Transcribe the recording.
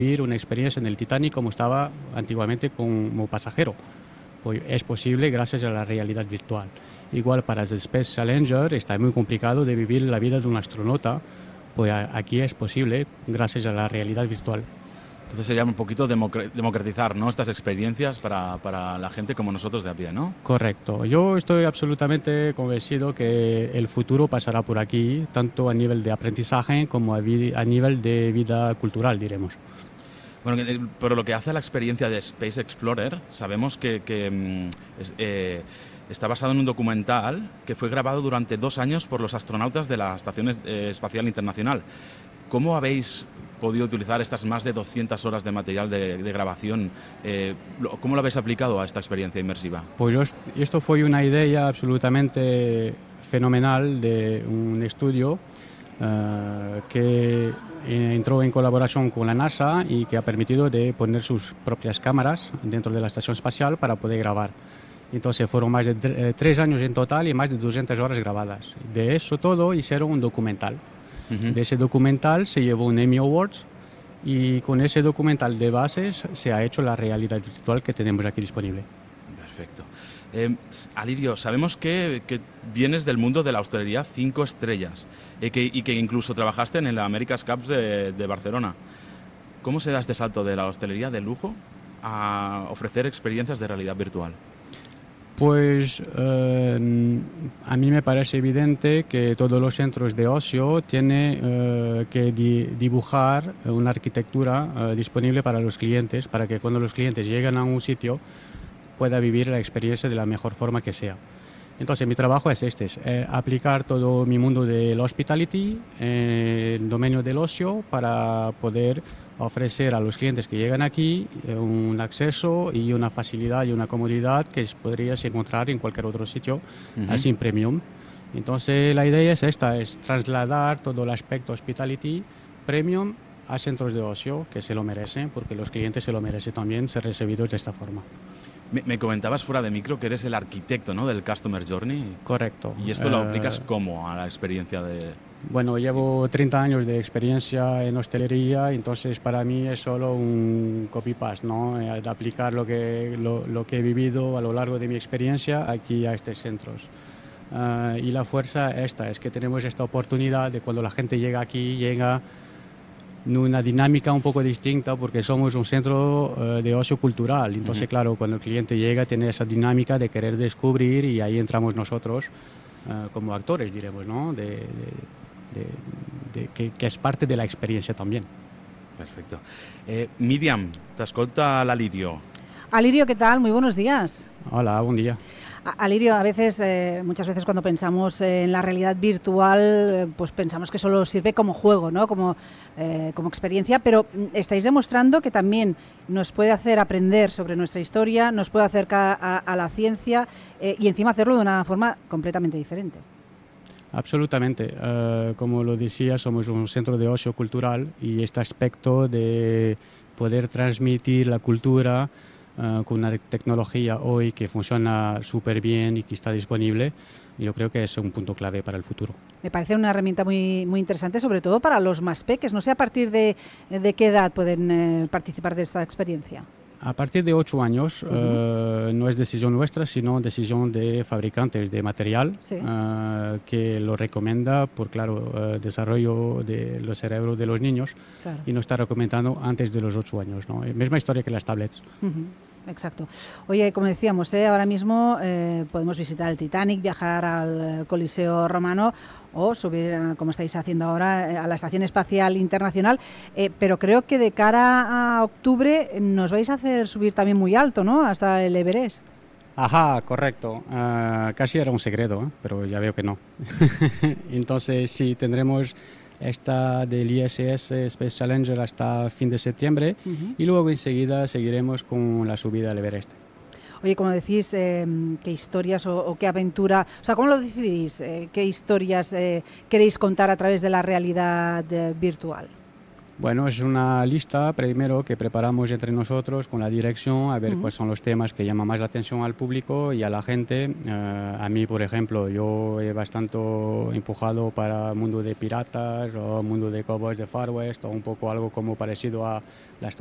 vivir una experiencia en el Titanic como estaba antiguamente como pasajero. Pues es posible gracias a la realidad virtual. Igual para el Space Challenger está muy complicado de vivir la vida de un astronauta, pues aquí es posible gracias a la realidad virtual. Entonces sería un poquito democratizar, ¿no?, estas experiencias para la gente como nosotros de a pie, ¿no? Correcto. Yo estoy absolutamente convencido que el futuro pasará por aquí, tanto a nivel de aprendizaje como a nivel de vida cultural, diremos. Bueno, pero lo que hace a la experiencia de Space Explorer, sabemos que está basado en un documental que fue grabado durante 2 años por los astronautas de la Estación Espacial Internacional. ¿Cómo habéis podido utilizar estas más de 200 horas de material de grabación? ¿Cómo lo habéis aplicado a esta experiencia inmersiva? Pues esto fue una idea absolutamente fenomenal de un estudio que entró en colaboración con la NASA y que ha permitido de poner sus propias cámaras dentro de la estación espacial para poder grabar. Entonces fueron más de 3 años en total y más de 200 horas grabadas. De eso todo hicieron un documental. De ese documental se llevó un Emmy Awards y con ese documental de bases se ha hecho la realidad virtual que tenemos aquí disponible. Perfecto. Alirio, sabemos que vienes del mundo de la hostelería 5 estrellas y que incluso trabajaste en el America's Cup de Barcelona. ¿Cómo se da este salto de la hostelería de lujo a ofrecer experiencias de realidad virtual? Pues a mí me parece evidente que todos los centros de ocio tienen que dibujar una arquitectura disponible para los clientes, para que cuando los clientes lleguen a un sitio pueda vivir la experiencia de la mejor forma que sea. Entonces mi trabajo es aplicar todo mi mundo del hospitality, el dominio del ocio, para poder ofrecer a los clientes que llegan aquí un acceso y una facilidad y una comodidad que podrías encontrar en cualquier otro sitio, así premium. Entonces la idea es trasladar todo el aspecto hospitality premium a centros de ocio que se lo merecen, porque los clientes se lo merecen también ser recibidos de esta forma. Me comentabas fuera de micro que eres el arquitecto, ¿no?, del Customer Journey. Correcto. ¿Y esto lo aplicas cómo a la experiencia de...? Bueno, llevo 30 años de experiencia en hostelería, entonces para mí es solo un copy-paste, ¿no?, de aplicar lo que he vivido a lo largo de mi experiencia aquí a estos centros. Y la fuerza es que tenemos esta oportunidad de cuando la gente llega aquí, llega en una dinámica un poco distinta porque somos un centro de ocio cultural. Entonces, claro, cuando el cliente llega tiene esa dinámica de querer descubrir y ahí entramos nosotros como actores, diremos, ¿no?, que es parte de la experiencia también. Perfecto. Míriam, t'escolta l'Alirio. Alirio, ¿qué tal? Muy buenos días. Hola, buen día. Alirio, muchas veces cuando pensamos en la realidad virtual, pues pensamos que solo sirve como juego, ¿no?, como experiencia, pero estáis demostrando que también nos puede hacer aprender sobre nuestra historia, nos puede acercar a la ciencia y encima hacerlo de una forma completamente diferente. Absolutamente. Como lo decía, somos un centro de ocio cultural y este aspecto de poder transmitir la cultura con una tecnología hoy que funciona súper bien y que está disponible, yo creo que es un punto clave para el futuro. Me parece una herramienta muy, muy interesante, sobre todo para los más peques. No sé a partir de qué edad pueden participar de esta experiencia. A partir de 8 años no es decisión nuestra, sino decisión de fabricantes de material, sí, que lo recomienda por, claro, desarrollo de los cerebros de los niños, claro, y nos está recomendando antes de los 8 años, ¿no? Misma historia que las tablets. Exacto. Oye, como decíamos, ahora mismo podemos visitar el Titanic, viajar al Coliseo Romano o subir, como estáis haciendo ahora, a la Estación Espacial Internacional, pero creo que de cara a octubre nos vais a hacer subir también muy alto, ¿no?, hasta el Everest. Ajá, correcto. Casi era un secreto, pero ya veo que no. Entonces sí, tendremos esta del ISS Space Challenger hasta fin de septiembre y luego enseguida seguiremos con la subida al Everest. Oye, como decís, ¿qué historias o qué aventura? O sea, ¿cómo lo decidís? ¿Qué historias queréis contar a través de la realidad virtual? Bueno, es una lista primero que preparamos entre nosotros con la dirección a ver cuáles son los temas que llaman más la atención al público y a la gente. A mí, por ejemplo, yo he bastante empujado para el mundo de piratas o mundo de cowboys de Far West o un poco algo como parecido a la